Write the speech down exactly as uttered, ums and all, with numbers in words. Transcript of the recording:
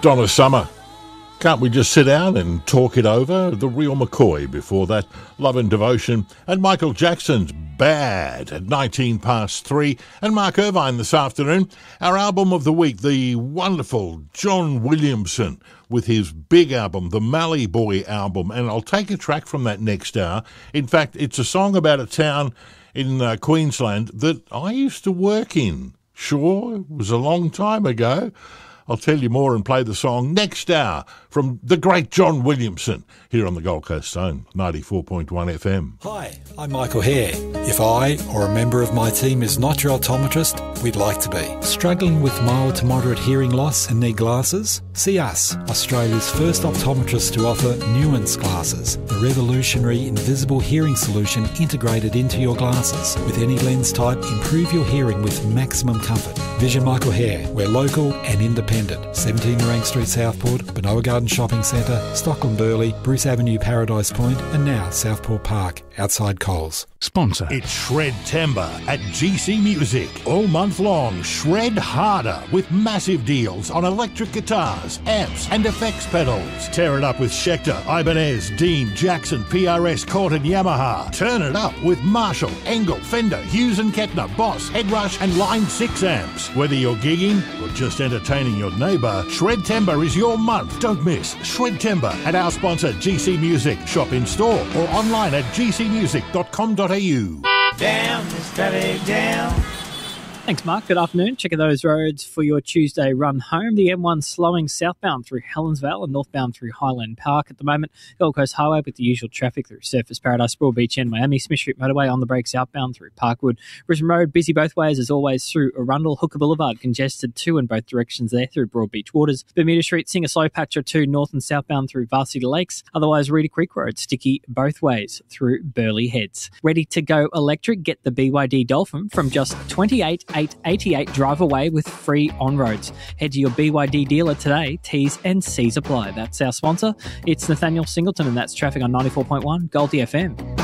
Donna Summer. Can't we just sit down and talk it over? The Real McCoy before that, Love and Devotion, and Michael Jackson's Bad at nineteen past three, and Mark Irvine this afternoon. Our album of the week, the wonderful John Williamson with his big album, the Mallee Boy album, and I'll take a track from that next hour. In fact, it's a song about a town in uh, Queensland that I used to work in. Sure, it was a long time ago. I'll tell you more and play the song next hour from the great John Williamson here on the Gold Coast Zone, ninety-four point one F M. Hi, I'm Michael Hare. If I or a member of my team is not your optometrist, we'd like to be. Struggling with mild to moderate hearing loss and need glasses? See us, Australia's first optometrist to offer Nuance glasses, the revolutionary invisible hearing solution integrated into your glasses. With any lens type, improve your hearing with maximum comfort. Vision Michael Hare. We're local and independent. seventeen Nerang Street, Southport, Benoa Garden Shopping Centre, Stockland Burley, Bruce Avenue, Paradise Point, and now Southport Park, outside Coles. Sponsor. It's Shred-Tember at G C Music. All month long, shred harder with massive deals on electric guitars, amps, and effects pedals. Tear it up with Schecter, Ibanez, Dean, Jackson, P R S, Cort, and Yamaha. Turn it up with Marshall, Engel, Fender, Hughes and Kettner, Boss, Headrush, and Line six amps. Whether you're gigging or just entertaining your neighbour, Shred-Tember is your month. Don't miss Shred-Tember at our sponsor G C Music. Shop in store or online at g c music dot com dot a u. Down, steady down. Thanks, Mark. Good afternoon. Checking those roads for your Tuesday run home. The M one slowing southbound through Helensvale and northbound through Highland Park at the moment. Gold Coast Highway with the usual traffic through Surfers Paradise, Broadbeach and Miami. Smith Street Motorway on the break southbound through Parkwood. Brisbane Road busy both ways as always through Arundel. Hooker Boulevard congested too in both directions there through Broadbeach Waters. Bermuda Street seeing a slow patch or two north and southbound through Varsity Lakes. Otherwise, Reedy Creek Road sticky both ways through Burleigh Heads. Ready to go electric? Get the B Y D Dolphin from just twenty-eight thousand eight hundred eighty-eight. Drive away with free on-roads. Head to your B Y D dealer today. T's and C's apply. That's our sponsor. It's Nathaniel Singleton, and that's traffic on ninety-four point one Goldie F M.